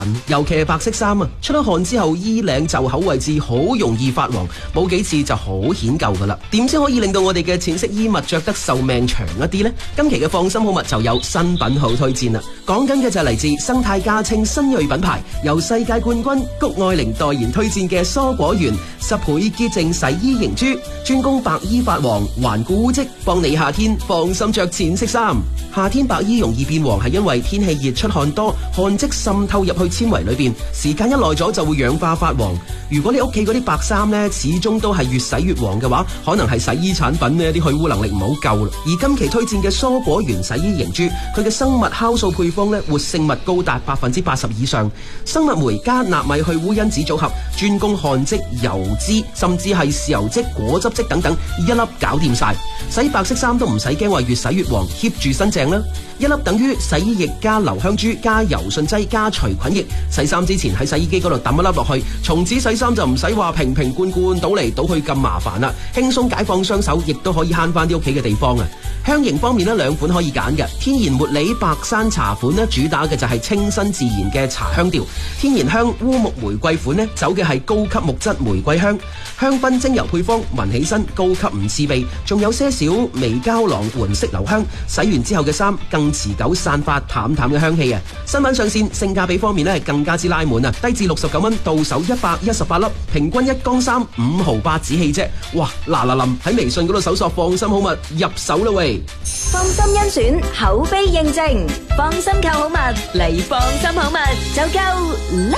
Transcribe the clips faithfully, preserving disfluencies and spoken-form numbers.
尤其係白色衫啊，出咗汗之後衣領袖口位置好容易發黃，冇幾次就好顯舊噶啦。點先可以令到我哋嘅淺色衣物着得壽命長一啲呢？今期嘅放心好物就有新品號推薦啦。講緊嘅就係嚟自生態價稱新銳品牌，由世界冠軍谷愛凌代言推薦嘅蔬果園十倍潔淨洗衣凝珠，專攻白衣發黃、頑固污漬，幫你夏天放心着淺色衫。夏天白衣容易變黃係因為天氣熱出汗多，汗漬滲透入去纖維裏邊，時間一耐咗就會氧化發黃。如果你屋企嗰啲白衫呢，始終都係越洗越黃嘅話，可能係洗衣產品呢啲去污能力唔好夠啦。而今期推薦嘅蔬果園洗衣凝珠，佢嘅生物酵素配方呢，活性物高達百分之八十以上，生物酶加納米去污因子組合，專攻汗漬、油脂，甚至係豉油漬、果汁漬等等，一粒搞掂晒。洗白色衫都唔使驚話越洗越黃，keep 住新淨啦。一粒等於洗衣液加留香珠加柔順劑加除菌液。洗衫之前喺洗衣機嗰度抌一粒落去，從此洗衫就唔使話瓶瓶罐罐倒嚟倒去咁麻煩啦，輕鬆解放雙手，亦都可以慳翻啲屋企嘅地方啊！香型方面呢，兩款可以揀嘅，天然茉莉白山茶款呢，主打嘅就係清新自然嘅茶香調；天然香烏木玫瑰款呢，走嘅係高級木質玫瑰香。香薰精油配方，聞起身高級唔刺鼻，仲有些少微膠囊緩釋留香，洗完之後嘅衫更持久，散發淡淡嘅香氣啊！新品上線，性價比方面呢，更加之拉滿啊，低至六十九蚊，到手一百一十八粒，平均一缸衫五毫八子氣啫！哇，嗱嗱臨喺微信嗰度搜索放心好物入手啦喂！ 放心甄選，口碑認證，放心購好物嚟放心好物就夠啦！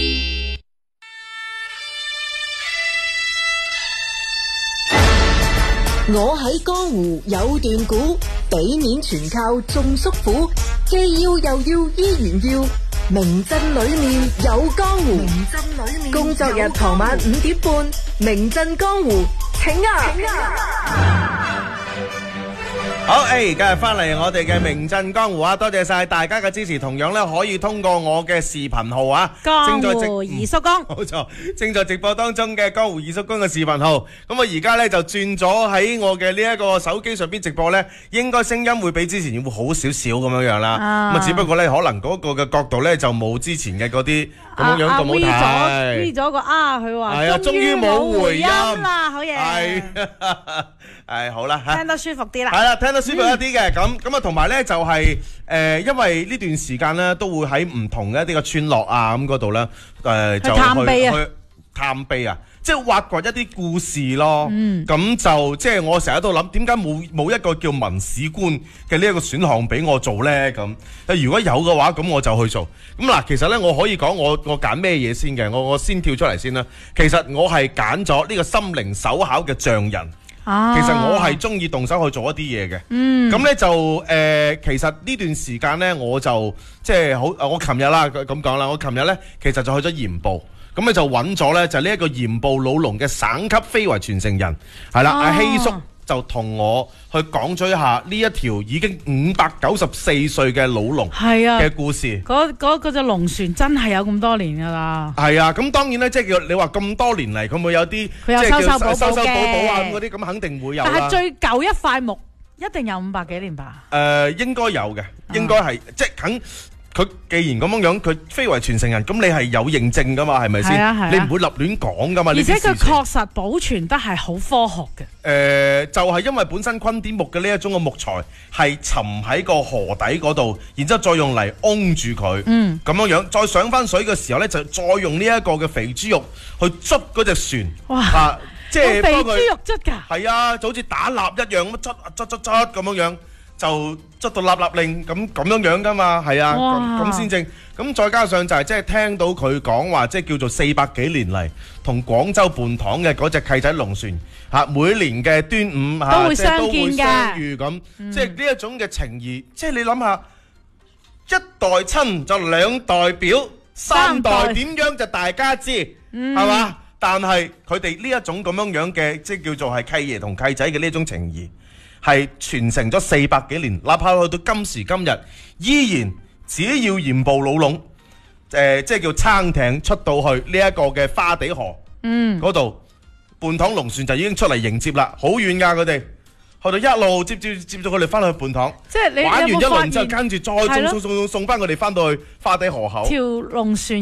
我喺江湖有段古，俾面全靠眾叔父，既要又要依然要，名鎮裏面有江湖。名鎮裏面工作日傍晚五點半，名鎮江湖，請啊！請啊好，誒，今日翻嚟我哋嘅名鎮江湖啊，多謝晒大家嘅支持。同樣咧，可以通過我嘅視頻號啊， 江湖二叔公， 冇錯，正在直播當中嘅江湖二叔公嘅視頻號。咁我而家咧就轉咗喺我嘅呢一個手機上邊直播咧，應該聲音會比之前會好少少咁樣樣啦。咁啊，只不過咧可能嗰個嘅角度咧就冇之前嘅嗰啲咁樣樣咁好睇。 V 咗個啊，佢話係啊，終於冇回音啦，好嘢。 係，誒好啦嚇， 聽得舒服啲啦。 係啦，聽得舒服一啲嘅，咁咁啊，同埋咧就係誒，因為呢段時間咧都會喺唔同嘅一啲嘅村落啊咁嗰度咧誒，就去去探秘啊，即係挖掘一啲故事咯。嗯，咁就即係我成日都諗，點解冇冇一個叫文史官嘅呢一個選項俾我做咧？咁如果有嘅話，咁我就去做。咁嗱，其實咧我可以講我我揀咩嘢先嘅，我我先跳出嚟先啦。其實我係揀咗呢個心靈手巧嘅匠人。啊、其實我係中意動手去做一啲嘢嘅，咁咧、嗯、就誒、呃，其實呢段時間咧，我就即係好，我琴日啦咁講啦，我琴日咧其實就去咗鹽步，咁咧就揾咗咧就呢一個鹽步老龍嘅省級非遺傳承人，係啦，阿、啊、希叔就同我去講咗一下呢一條已經五百九十四歲嘅老龍嘅故事。 嗰嗰嗰隻龍船真係有咁多年噶啦。係啊，咁當然咧，即係叫你話咁多年嚟，佢會有啲即係叫修修補補啊咁嗰啲，咁肯定會有啦。 但係最舊一塊木一定有五百幾年吧？ 誒、呃，應該有嘅，應該係、嗯、即係肯。佢既然咁樣樣，佢非遺傳承人，咁你係有認證噶嘛？係咪先？啊啊、你唔會立亂講噶嘛？ 而且佢確實保存得係好科學嘅。誒、 呃，就係、是、因為本身昆甸木嘅呢一種嘅木材係沉喺個河底嗰度，然之後再用嚟擁住佢，嗯，咁樣樣，再上翻水嘅時候咧，就再用呢一個嘅肥豬肉去捽嗰隻船。哇！啊、即係肥豬肉捽㗎？ 係啊，就好似打蠟一樣咁捽捽捽捽咁樣樣。就捽到立立令咁咁樣樣噶嘛，係啊，咁咁先正。咁再加上就係即係聽到佢講話，即係叫做四百幾年嚟同廣州泮塘嘅嗰隻契仔龍船嚇，每年嘅端午嚇都會相見嘅，即係都會相遇咁，即係呢一種嘅情誼。即係你諗下，一代親就兩代表，三代點樣就大家知，係嘛？但係佢哋呢一種咁樣樣嘅，即係叫做係契爺同契仔嘅呢種情誼。係傳承咗四百幾年，哪怕去到今時今日，依然只要鹽步老龍，誒、呃，即係叫撐艇出到去呢一個嘅花地河，嗯，嗰度泮塘龍船就已經出嚟迎接啦，好遠噶佢哋， 去到一路接接接咗佢哋翻去泮塘， 即係你玩完一有冇發輪之後， 現跟住再係咯送送送送翻佢哋翻到去花地河口。 條龍船